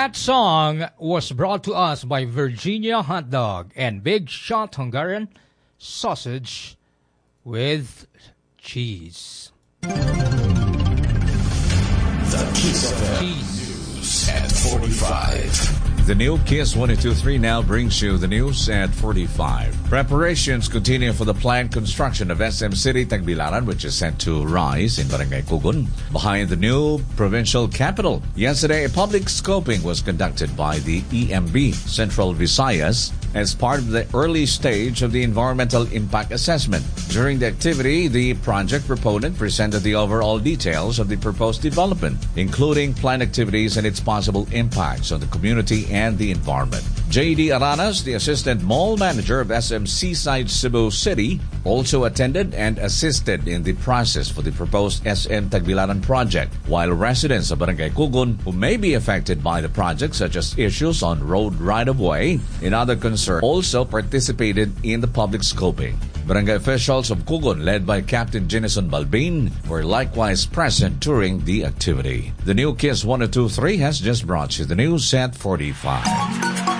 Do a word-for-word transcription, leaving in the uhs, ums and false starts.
That song was brought to us by Virginia Hot Dog and Big Shot Hungarian Sausage with cheese. The Kiss F M News at forty-five. The new Kiss one oh two three now brings you the news at forty-five. Preparations continue for the planned construction of S M City Tagbilaran, which is set to rise in Barangay Cugon, behind the new provincial capital. Yesterday, a public scoping was conducted by the E M B, Central Visayas, as part of the early stage of the environmental impact assessment. During the activity, the project proponent presented the overall details of the proposed development, including planned activities and its possible impacts on the community and the environment. J D Aranas, the assistant mall manager of S M Seaside Cebu City, also attended and assisted in the process for the proposed S M Tagbilaran project, while residents of Barangay Cugon who may be affected by the project, such as issues on road right-of-way and other concerns, also participated in the public scoping. Barangay officials of Cugon, led by Captain Jenison Balbin, were likewise present during the activity. The new Kiss one oh two three has just brought you the news at forty-five.